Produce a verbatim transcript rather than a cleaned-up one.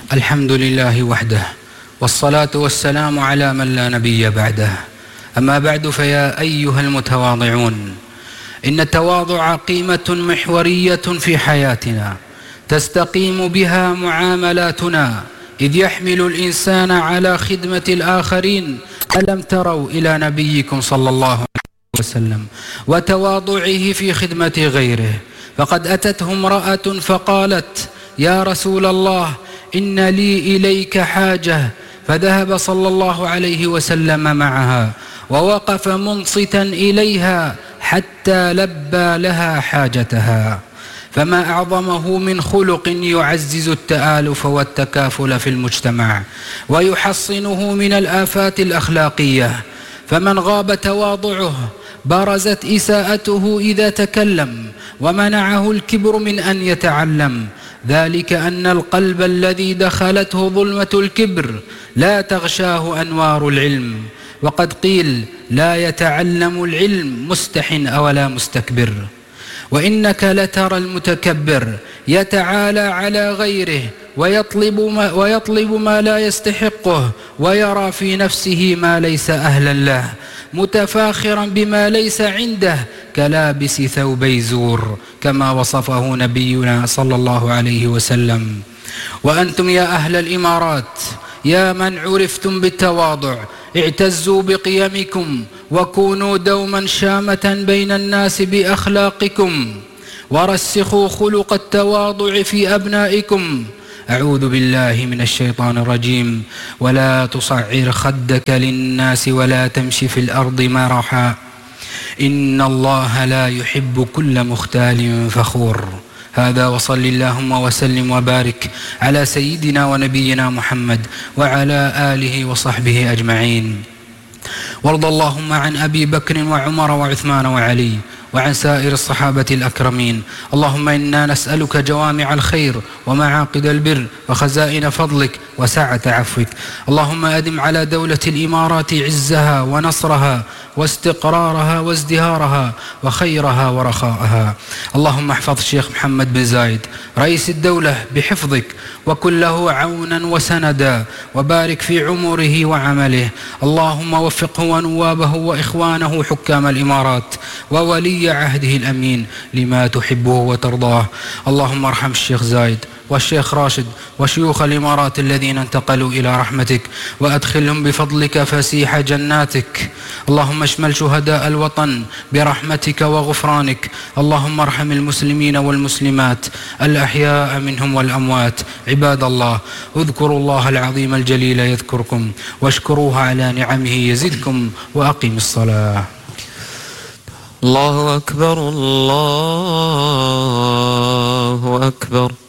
الحمد لله وحده، والصلاة والسلام على من لا نبي بعده. أما بعد، فيا أيها المتواضعون، إن التواضع قيمة محورية في حياتنا تستقيم بها معاملاتنا، إذ يحمل الإنسان على خدمة الآخرين. ألم تروا إلى نبيكم صلى الله عليه وسلم وتواضعه في خدمة غيره؟ فقد أتته امرأة فقالت: يا رسول الله، إن لي إليك حاجة. فذهب صلى الله عليه وسلم معها ووقف منصتا إليها حتى لبى لها حاجتها. فما أعظمه من خلق يعزز التآلف والتكافل في المجتمع ويحصنه من الآفات الأخلاقية. فمن غاب تواضعه برزت إساءته إذا تكلم، ومنعه الكبر من أن يتعلم. ذلك أن القلب الذي دخلته ظلمة الكبر لا تغشاه أنوار العلم. وقد قيل: لا يتعلم العلم مستح ولا مستكبر. وإنك لترى المتكبر يتعالى على غيره ويطلب ما, ويطلب ما لا يستحقه، ويرى في نفسه ما ليس أهلا له، متفاخرا بما ليس عنده كلابس ثوبي زور، كما وصفه نبينا صلى الله عليه وسلم. وأنتم يا أهل الإمارات، يا من عرفتم بالتواضع، اعتزوا بقيمكم وكونوا دوما شامة بين الناس بأخلاقكم، ورسخوا خلق التواضع في أبنائكم. أعوذ بالله من الشيطان الرجيم. ولا تصعر خدك للناس ولا تمشي في الأرض مرحا إن الله لا يحب كل مختال فخور. هذا، وصل اللهم وسلم وبارك على سيدنا ونبينا محمد وعلى آله وصحبه أجمعين. وارض اللهم عن أبي بكر وعمر وعثمان وعلي وعن سائر الصحابة الأكرمين. اللهم إنا نسألك جوامع الخير ومعاقد البر وخزائن فضلك وسعة عفوك. اللهم أدم على دولة الإمارات عزها ونصرها واستقرارها وازدهارها وخيرها ورخاءها. اللهم احفظ الشيخ محمد بن زايد رئيس الدولة بحفظك، وكن له عونا وسندا، وبارك في عمره وعمله. اللهم وفقه ونوابه وإخوانه حكام الإمارات وولي عهده الأمين لما تحبه وترضاه. اللهم ارحم الشيخ زايد والشيخ راشد وشيوخ الإمارات الذين انتقلوا إلى رحمتك، وأدخلهم بفضلك فسيح جناتك. اللهم اشمل شهداء الوطن برحمتك وغفرانك. اللهم ارحم المسلمين والمسلمات الأحياء منهم والأموات. عباد الله، اذكروا الله العظيم الجليل يذكركم، واشكروه على نعمه يزدكم، وأقم الصلاة. الله أكبر، الله أكبر.